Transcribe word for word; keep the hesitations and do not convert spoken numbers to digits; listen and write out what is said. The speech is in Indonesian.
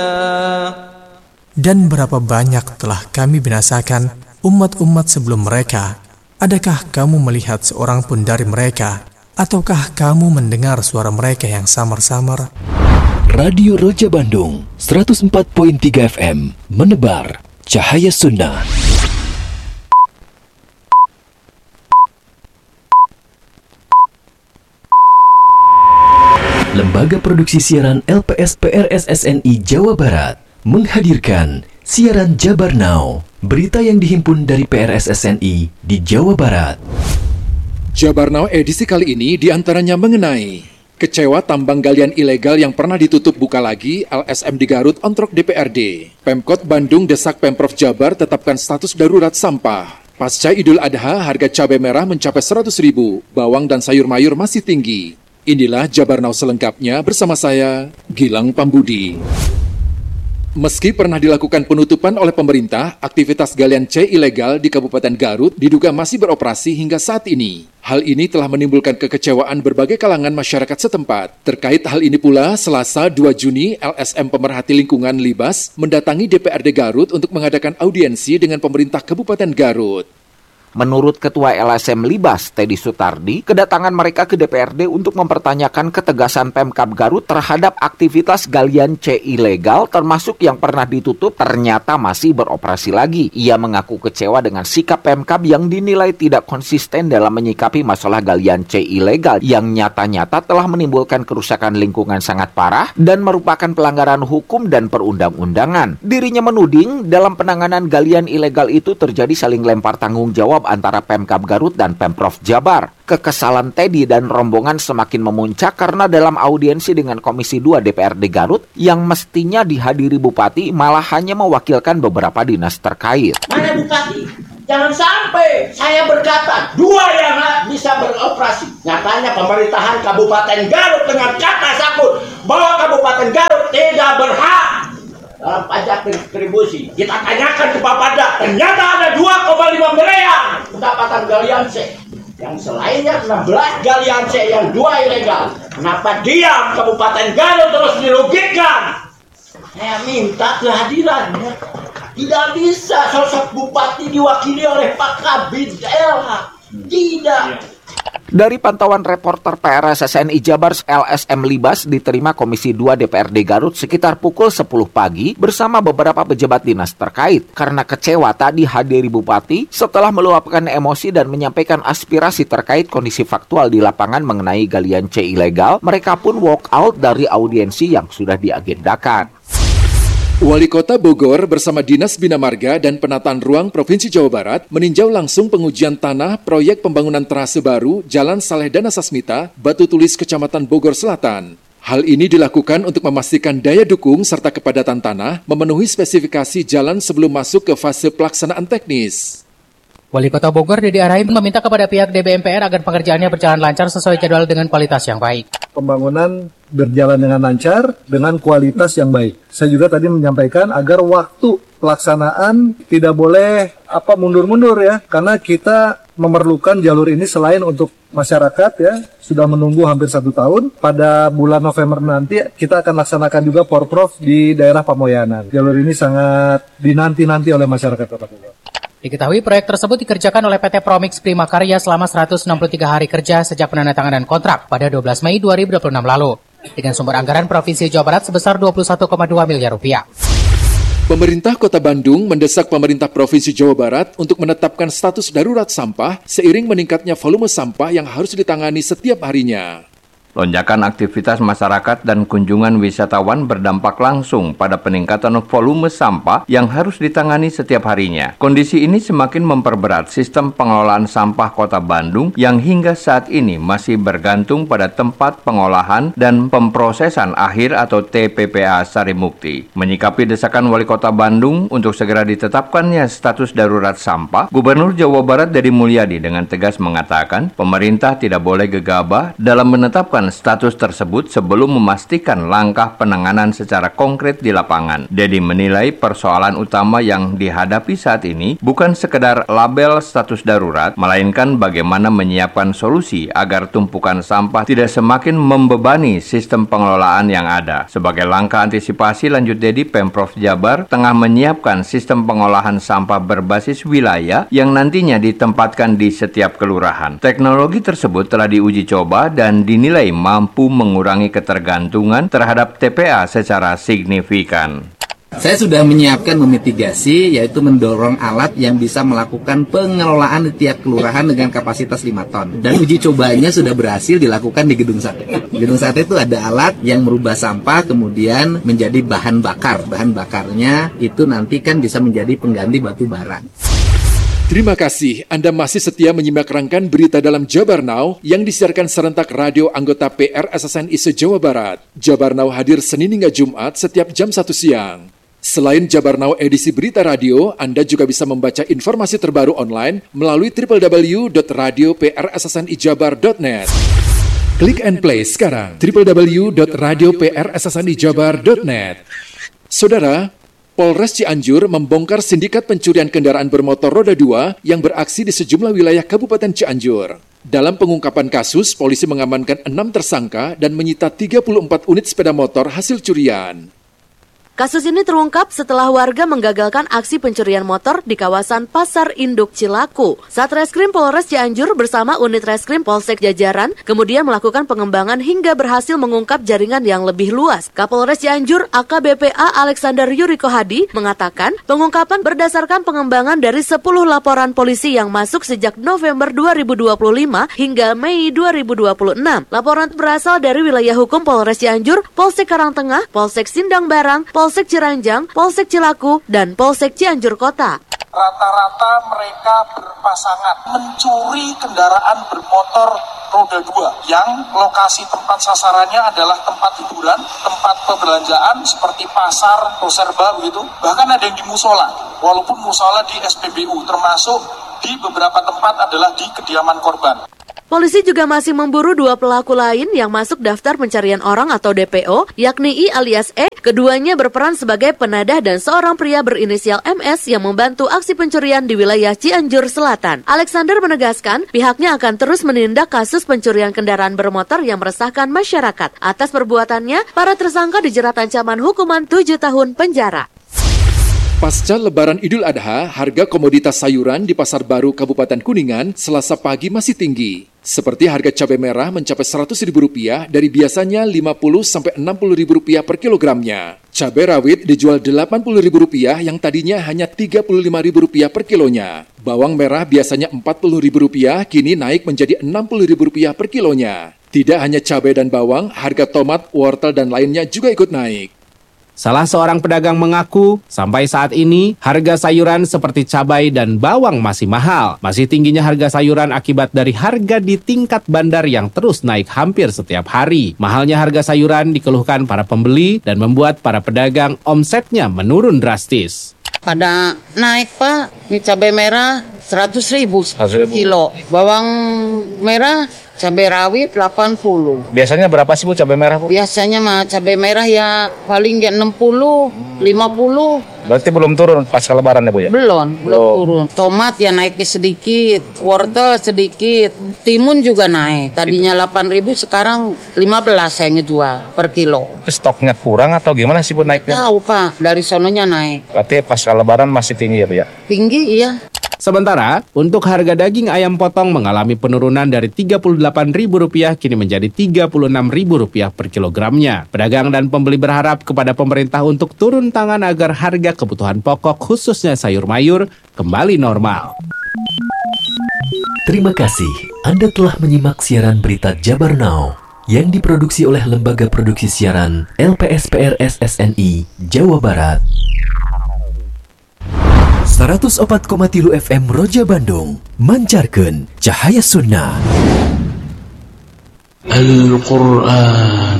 Dan berapa banyak telah kami binasakan umat-umat sebelum mereka. Adakah kamu melihat seorang pun dari mereka? Ataukah kamu mendengar suara mereka yang samar-samar? Radio Roja Bandung seratus empat koma tiga F M menebar cahaya sunnah. Lembaga Produksi Siaran L P S P R S S N I Jawa Barat menghadirkan Siaran Jabar Now, berita yang dihimpun dari P R S S N I di Jawa Barat. Jabar Now edisi kali ini diantaranya mengenai kecewa tambang galian ilegal yang pernah ditutup buka lagi, L S M di Garut ontrok D P R D. Pemkot Bandung desak Pemprov Jabar tetapkan status darurat sampah. Pasca Idul Adha, harga cabai merah mencapai seratus ribu, bawang dan sayur mayur masih tinggi. Inilah Jabar Now selengkapnya bersama saya, Gilang Pambudi. Meski pernah dilakukan penutupan oleh pemerintah, aktivitas galian C ilegal di Kabupaten Garut diduga masih beroperasi hingga saat ini. Hal ini telah menimbulkan kekecewaan berbagai kalangan masyarakat setempat. Terkait hal ini pula, Selasa dua Juni, L S M Pemerhati Lingkungan Libas mendatangi D P R D Garut untuk mengadakan audiensi dengan pemerintah Kabupaten Garut. Menurut Ketua L S M Libas, Teddy Sutardi, kedatangan mereka ke D P R D untuk mempertanyakan ketegasan Pemkab Garut terhadap aktivitas galian C ilegal termasuk yang pernah ditutup ternyata masih beroperasi lagi. Ia mengaku kecewa dengan sikap Pemkab yang dinilai tidak konsisten dalam menyikapi masalah galian C ilegal yang nyata-nyata telah menimbulkan kerusakan lingkungan sangat parah dan merupakan pelanggaran hukum dan perundang-undangan. Dirinya menuding dalam penanganan galian ilegal itu terjadi saling lempar tanggung jawab antara Pemkab Garut dan Pemprov Jabar. Kekesalan Teddy dan rombongan semakin memuncak karena dalam audiensi dengan Komisi dua D P R D Garut yang mestinya dihadiri Bupati malah hanya mewakilkan beberapa dinas terkait. Mana Bupati? Jangan sampai saya berkata dua yang bisa beroperasi. Nyatanya pemerintahan Kabupaten Garut dengan kata sakut bahwa Kabupaten Garut tidak berhak dalam pajak distribusi. Kita tanyakan ke Bapeda, ternyata ada dua koma lima miliar pendapatan galian C. Yang selainnya enam belas galian C yang dua ilegal. Kenapa diam Kabupaten Garut terus dirugikan? Saya minta kehadirannya. Tidak bisa sosok bupati diwakili oleh Pak Kabid L H. Tidak. Dari pantauan reporter P R S S N I Jabar, L S M Libas diterima Komisi dua D P R D Garut sekitar pukul sepuluh pagi bersama beberapa pejabat dinas terkait. Karena kecewa tak dihadiri Bupati, setelah meluapkan emosi dan menyampaikan aspirasi terkait kondisi faktual di lapangan mengenai galian C ilegal, mereka pun walk out dari audiensi yang sudah diagendakan. Wali Kota Bogor bersama Dinas Bina Marga dan Penataan Ruang Provinsi Jawa Barat meninjau langsung pengujian tanah proyek pembangunan terase baru Jalan Saleh Dana Sasmita, Batu Tulis, Kecamatan Bogor Selatan. Hal ini dilakukan untuk memastikan daya dukung serta kepadatan tanah memenuhi spesifikasi jalan sebelum masuk ke fase pelaksanaan teknis. Wali Kota Bogor Dede Arahim meminta kepada pihak D B M P R agar pengerjaannya berjalan lancar sesuai jadwal dengan kualitas yang baik. Pembangunan berjalan dengan lancar, dengan kualitas yang baik. Saya juga tadi menyampaikan agar waktu pelaksanaan tidak boleh apa mundur-mundur ya, karena kita memerlukan jalur ini selain untuk masyarakat ya, sudah menunggu hampir satu tahun. Pada bulan November nanti kita akan laksanakan juga Porprov di daerah Pamoyanan. Jalur ini sangat dinanti-nanti oleh masyarakat Kota Bogor. Diketahui proyek tersebut dikerjakan oleh P T Promix Prima Karya selama seratus enam puluh tiga hari kerja sejak penandatanganan kontrak pada dua belas Mei dua ribu dua puluh enam lalu. Dengan sumber anggaran Provinsi Jawa Barat sebesar dua puluh satu koma dua miliar rupiah. Pemerintah Kota Bandung mendesak pemerintah Provinsi Jawa Barat untuk menetapkan status darurat sampah seiring meningkatnya volume sampah yang harus ditangani setiap harinya. Lonjakan aktivitas masyarakat dan kunjungan wisatawan berdampak langsung pada peningkatan volume sampah yang harus ditangani setiap harinya. Kondisi ini semakin memperberat sistem pengelolaan sampah Kota Bandung yang hingga saat ini masih bergantung pada tempat pengolahan dan pemprosesan akhir atau T P P A Sarimukti. Menyikapi desakan Wali Kota Bandung untuk segera ditetapkannya status darurat sampah, Gubernur Jawa Barat Deddy Mulyadi dengan tegas mengatakan pemerintah tidak boleh gegabah dalam menetapkan penentuan status tersebut sebelum memastikan langkah penanganan secara konkret di lapangan. Dedi menilai persoalan utama yang dihadapi saat ini bukan sekedar label status darurat, melainkan bagaimana menyiapkan solusi agar tumpukan sampah tidak semakin membebani sistem pengelolaan yang ada. Sebagai langkah antisipasi, lanjut Dedi, Pemprov Jabar tengah menyiapkan sistem pengolahan sampah berbasis wilayah yang nantinya ditempatkan di setiap kelurahan. Teknologi tersebut telah diuji coba dan dinilai mampu mengurangi ketergantungan terhadap T P A secara signifikan. Saya sudah menyiapkan memitigasi, yaitu mendorong alat yang bisa melakukan pengelolaan di tiap kelurahan dengan kapasitas lima ton. Dan uji cobanya sudah berhasil dilakukan di Gedung Sate. Gedung Sate itu ada alat yang merubah sampah kemudian menjadi bahan bakar. Bahan bakarnya itu nanti kan bisa menjadi pengganti batu bara. Terima kasih Anda masih setia menyimak rangkaian berita dalam Jabar Now yang disiarkan serentak radio anggota P R S S N I se-Jawa Barat. Jabar Now hadir Senin hingga Jumat setiap jam satu siang. Selain Jabar Now edisi berita radio, Anda juga bisa membaca informasi terbaru online melalui w w w dot radio p r s s n i jabar dot net. Klik and play sekarang w w w dot radio p r s s n i jabar dot net. Saudara, Polres Cianjur membongkar sindikat pencurian kendaraan bermotor roda dua yang beraksi di sejumlah wilayah Kabupaten Cianjur. Dalam pengungkapan kasus, polisi mengamankan enam tersangka dan menyita tiga puluh empat unit sepeda motor hasil curian. Kasus ini terungkap setelah warga menggagalkan aksi pencurian motor di kawasan Pasar Induk Cilaku. Satreskrim Polres Cianjur bersama unit reskrim Polsek Jajaran kemudian melakukan pengembangan hingga berhasil mengungkap jaringan yang lebih luas. Kapolres Cianjur A K B P A Alexander Yuriko Hadi mengatakan pengungkapan berdasarkan pengembangan dari sepuluh laporan polisi yang masuk sejak November dua ribu dua puluh lima hingga Mei dua ribu dua puluh enam. Laporan berasal dari wilayah hukum Polres Cianjur, Polsek Karangtengah, Polsek Sindang Barang, Polsek Ciranjang, Polsek Cilaku, dan Polsek Cianjur Kota. Rata-rata mereka berpasangan mencuri kendaraan bermotor roda dua yang lokasi tempat sasarannya adalah tempat hiburan, tempat perbelanjaan seperti pasar, toserba begitu. Bahkan ada yang di musola, walaupun musola di S P B U, termasuk di beberapa tempat adalah di kediaman korban. Polisi juga masih memburu dua pelaku lain yang masuk daftar pencarian orang atau D P O, yakni I alias E. Keduanya berperan sebagai penadah dan seorang pria berinisial M S yang membantu aksi pencurian di wilayah Cianjur Selatan. Alexander menegaskan pihaknya akan terus menindak kasus pencurian kendaraan bermotor yang meresahkan masyarakat. Atas perbuatannya, para tersangka dijerat ancaman hukuman tujuh tahun penjara. Pasca Lebaran Idul Adha, harga komoditas sayuran di Pasar Baru Kabupaten Kuningan Selasa pagi masih tinggi. Seperti harga cabai merah mencapai seratus ribu rupiah dari biasanya lima puluh sampai enam puluh ribu rupiah per kilogramnya. Cabai rawit dijual delapan puluh ribu rupiah yang tadinya hanya tiga puluh lima ribu rupiah per kilonya. Bawang merah biasanya empat puluh ribu rupiah kini naik menjadi enam puluh ribu rupiah per kilonya. Tidak hanya cabai dan bawang, harga tomat, wortel dan lainnya juga ikut naik. Salah seorang pedagang mengaku, sampai saat ini harga sayuran seperti cabai dan bawang masih mahal. Masih tingginya harga sayuran akibat dari harga di tingkat bandar yang terus naik hampir setiap hari. Mahalnya harga sayuran dikeluhkan para pembeli dan membuat para pedagang omsetnya menurun drastis. Pada naik Pak, ini cabai merah seratus ribu kilo, bawang merah cabai rawit delapan puluh. Biasanya berapa sih Bu cabai merah Bu? Biasanya mah cabai merah ya paling ya enam puluh, lima puluh. Berarti belum turun pasca lebaran ya Bu ya? Belum, belum oh. turun. Tomat ya naiknya sedikit, wortel sedikit, timun juga naik. Tadinya delapan ribu sekarang lima belas saya ngejual per kilo. Stoknya kurang atau gimana sih Bu naiknya? Tahu Pak, dari sononya naik. Berarti pasca lebaran masih tinggi ya Bu ya? Tinggi iya. Sementara, untuk harga daging ayam potong mengalami penurunan dari tiga puluh delapan ribu rupiah kini menjadi tiga puluh enam ribu rupiah per kilogramnya. Pedagang dan pembeli berharap kepada pemerintah untuk turun tangan agar harga kebutuhan pokok khususnya sayur mayur kembali normal. Terima kasih Anda telah menyimak siaran berita Jabar Now yang diproduksi oleh Lembaga Produksi Siaran L P S P R S S N I Jawa Barat. seratus empat koma tilu F M Roja Bandung mancarkeun cahaya sunnah. Al-Quran